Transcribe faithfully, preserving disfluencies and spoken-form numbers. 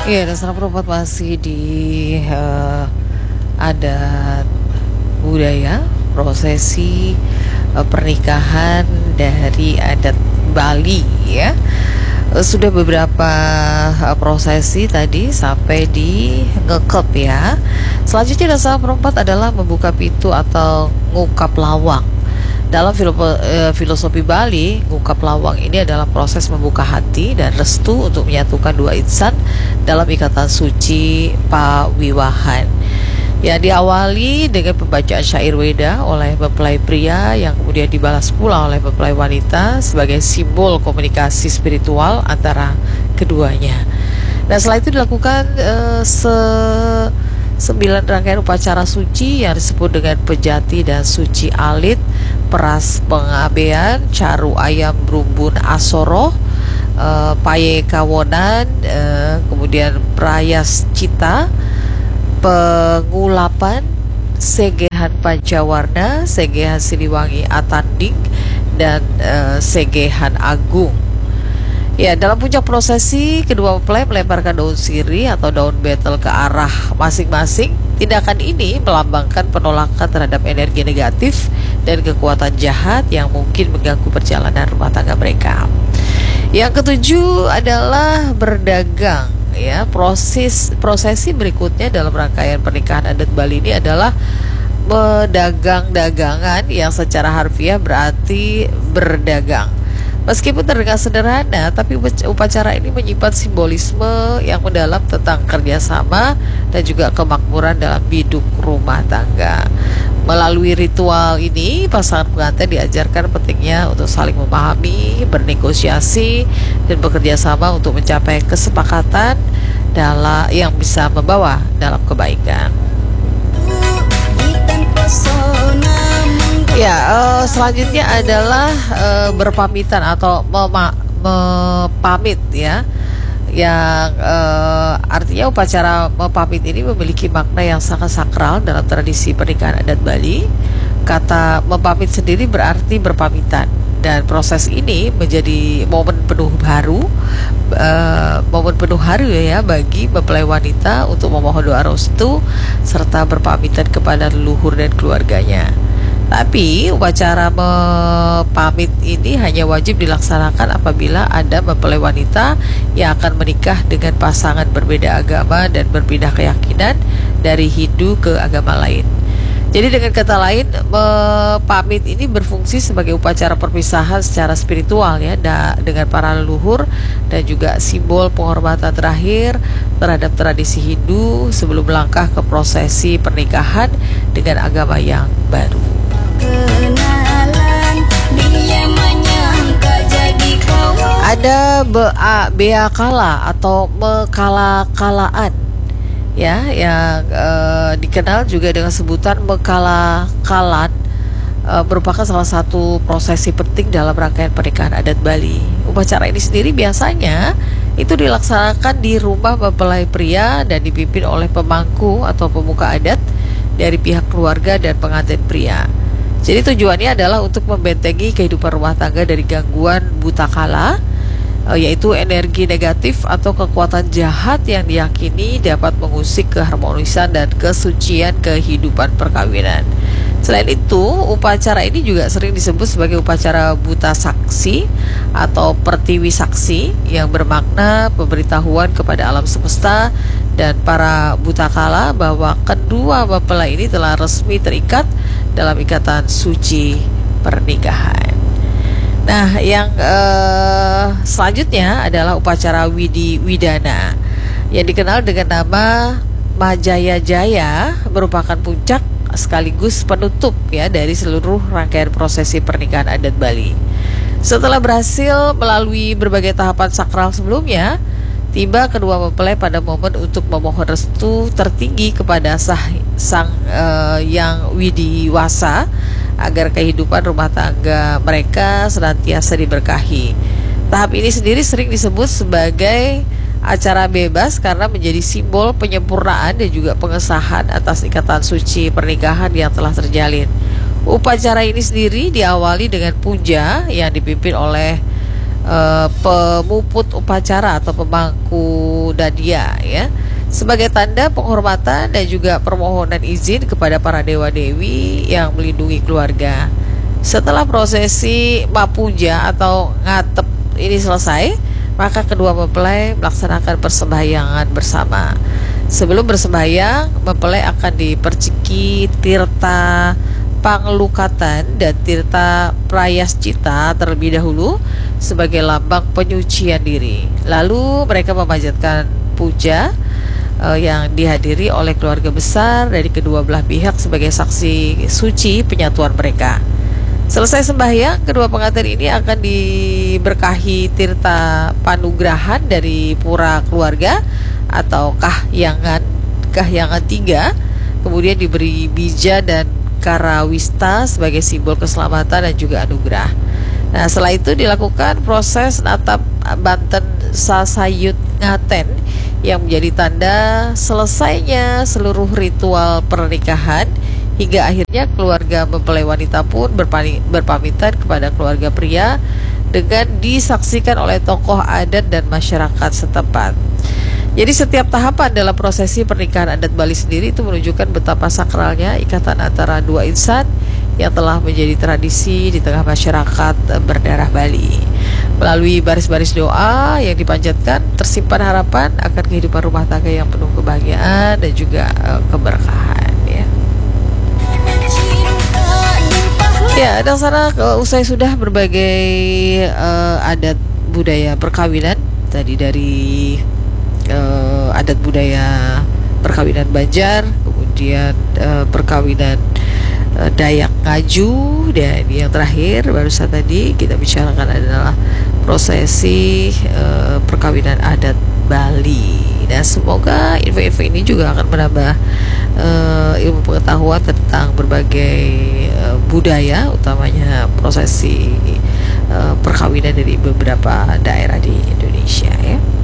Iya, dasar perempat masih di eh, adat budaya prosesi eh, pernikahan dari adat Bali ya. Eh, sudah beberapa eh, prosesi tadi sampai di ngekep ya. Selanjutnya dasar perempat adalah membuka pintu atau ngungkap lawang. Dalam filopo- eh, filosofi Bali, ngungkap lawang ini adalah proses membuka hati dan restu untuk menyatukan dua insan dalam ikatan suci pawiwahan. Ya, diawali dengan pembacaan syair Weda oleh mempelai pria yang kemudian dibalas pula oleh mempelai wanita sebagai simbol komunikasi spiritual antara keduanya. Nah, setelah itu dilakukan eh, se sembilan rangkaian upacara suci yang disebut dengan pejati dan suci alit, peras pengabean, caru ayam berumbun asoro, uh, paye kawonan, uh, kemudian prayas cita, pengulapan, segehan pancawarna, segehan siliwangi atanding, dan uh, segehan agung. Ya, dalam puncak prosesi, kedua mempelai melemparkan daun sirih atau daun betel ke arah masing-masing. Tindakan ini melambangkan penolakan terhadap energi negatif dan kekuatan jahat yang mungkin mengganggu perjalanan rumah tangga mereka. Yang ketujuh adalah berdagang. Ya, proses prosesi berikutnya dalam rangkaian pernikahan adat Bali ini adalah berdagang dagangan yang secara harfiah berarti berdagang. Meskipun terdengar sederhana, tapi upacara ini menyimpan simbolisme yang mendalam tentang kerjasama dan juga kemakmuran dalam biduk rumah tangga. Melalui ritual ini, pasangan pengantin diajarkan pentingnya untuk saling memahami, bernegosiasi, dan bekerja sama untuk mencapai kesepakatan dalam yang bisa membawa dalam kebaikan. Ya, uh, selanjutnya adalah uh, berpamitan atau mema- mepamit ya, yang uh, artinya upacara mepamit ini memiliki makna yang sangat sakral dalam tradisi pernikahan adat Bali. Kata mepamit sendiri berarti berpamitan, dan proses ini menjadi momen penuh haru, uh, momen penuh haru ya bagi mempelai wanita untuk memohon doa restu serta berpamitan kepada leluhur dan keluarganya. Tapi upacara mepamit ini hanya wajib dilaksanakan apabila ada mempelai wanita yang akan menikah dengan pasangan berbeda agama dan berpindah keyakinan dari Hindu ke agama lain. Jadi dengan kata lain, mepamit ini berfungsi sebagai upacara perpisahan secara spiritual ya da, dengan para leluhur dan juga simbol penghormatan terakhir terhadap tradisi Hindu sebelum melangkah ke prosesi pernikahan dengan agama yang baru. Ada bea bea kala atau mekala-kalaan ya, yang uh, dikenal juga dengan sebutan mekala-kalan, uh, merupakan salah satu prosesi penting dalam rangkaian pernikahan adat Bali. Upacara ini sendiri biasanya itu dilaksanakan di rumah mempelai pria dan dipimpin oleh pemangku atau pemuka adat dari pihak keluarga dan pengantin pria. Jadi tujuannya adalah untuk membentengi kehidupan rumah tangga dari gangguan buta kala, yaitu energi negatif atau kekuatan jahat yang diyakini dapat mengusik keharmonisan dan kesucian kehidupan perkawinan. Selain itu, upacara ini juga sering disebut sebagai upacara buta saksi atau pertiwi saksi, yang bermakna pemberitahuan kepada alam semesta dan para buta kala bahwa kedua mempelai ini telah resmi terikat dalam ikatan suci pernikahan. Nah, yang uh, selanjutnya adalah upacara Widi Widana yang dikenal dengan nama Majaya Jaya, merupakan puncak sekaligus penutup ya dari seluruh rangkaian prosesi pernikahan adat Bali. Setelah berhasil melalui berbagai tahapan sakral sebelumnya, tiba kedua mempelai pada momen untuk memohon restu tertinggi kepada sah, sang uh, yang widiwasa agar kehidupan rumah tangga mereka senantiasa diberkahi. Tahap ini sendiri sering disebut sebagai acara bebas karena menjadi simbol penyempurnaan dan juga pengesahan atas ikatan suci pernikahan yang telah terjalin. Upacara ini sendiri diawali dengan puja yang dipimpin oleh uh, pemuput upacara atau pemangku Dadia ya, sebagai tanda penghormatan dan juga permohonan izin kepada para dewa-dewi yang melindungi keluarga. Setelah prosesi mapuja atau ngatep ini selesai, maka kedua mempelai melaksanakan persembahyangan bersama. Sebelum bersembahyang, mempelai akan diperciki tirta panglukatan dan tirta prayascita terlebih dahulu sebagai lambang penyucian diri. Lalu mereka memanjatkan puja uh, yang dihadiri oleh keluarga besar dari kedua belah pihak sebagai saksi suci penyatuan mereka. Selesai sembahyang, kedua pengantin ini akan diberkahi tirta panugrahan dari pura keluarga atau kahyangan, kahyangan tiga, kemudian diberi bija dan karawista sebagai simbol keselamatan dan juga anugerah. Nah, setelah itu dilakukan proses natap Banten Sasayut Ngaten yang menjadi tanda selesainya seluruh ritual pernikahan, hingga akhirnya keluarga mempelai wanita pun berpamitan kepada keluarga pria dengan disaksikan oleh tokoh adat dan masyarakat setempat. Jadi setiap tahapan dalam prosesi pernikahan adat Bali sendiri itu menunjukkan betapa sakralnya ikatan antara dua insan yang telah menjadi tradisi di tengah masyarakat berdarah Bali. Melalui baris-baris doa yang dipanjatkan, tersimpan harapan akan kehidupan rumah tangga yang penuh kebahagiaan dan juga uh, keberkahan ya. Ya, dan sana usai sudah berbagai uh, adat budaya perkawinan tadi dari uh, adat budaya perkawinan Banjar, kemudian uh, perkawinan uh, Dayak Ngaju, dan yang terakhir barusan tadi kita bicarakan adalah prosesi uh, perkawinan adat Bali. Dan semoga info-info ini juga akan menambah uh, ilmu pengetahuan tentang berbagai uh, budaya, utamanya prosesi uh, perkawinan dari beberapa daerah di Indonesia ya.